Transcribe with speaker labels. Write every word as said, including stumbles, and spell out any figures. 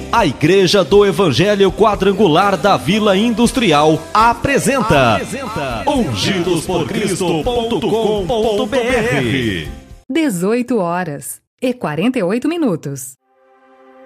Speaker 1: A Igreja do Evangelho Quadrangular da Vila Industrial apresenta, apresenta ungidos por cristo ponto com ponto br.
Speaker 2: dezoito horas e quarenta e oito minutos.